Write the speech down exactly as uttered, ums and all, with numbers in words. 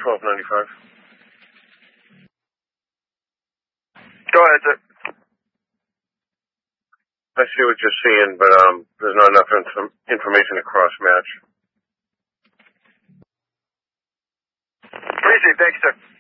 twelve ninety-five. Go ahead, sir. I see what you're seeing, but um, there's not enough inf- information to cross-match. Appreciate it. Thanks, sir.